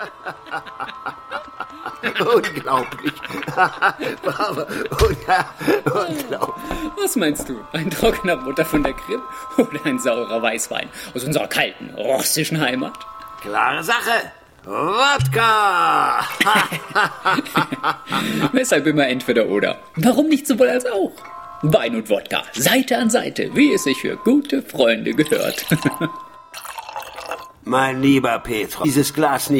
Unglaublich. Unglaublich. Was meinst du? Ein trockener Butter von der Krim oder ein saurer Weißwein aus unserer kalten russischen Heimat? Klare Sache. Wodka! Weshalb immer entweder oder? Warum nicht sowohl als auch? Wein und Wodka, Seite an Seite, wie es sich für gute Freunde gehört. Mein lieber Petro, dieses Glas nicht